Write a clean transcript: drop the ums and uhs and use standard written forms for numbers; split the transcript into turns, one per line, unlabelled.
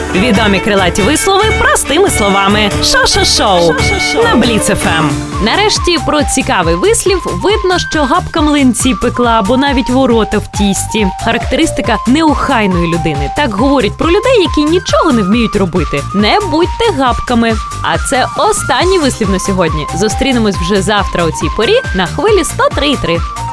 Відомі крилаті вислови простими словами. Шо-шо-шоу на Бліц ФМ. Нарешті про цікавий вислів видно, що гапка млинці пекла або навіть ворота в тісті. Характеристика неохайної людини. Так говорять про людей, які нічого не вміють робити. Не будьте гапками. А це останній вислів на сьогодні. Зустрінемось вже завтра у цій порі на хвилі 103,3.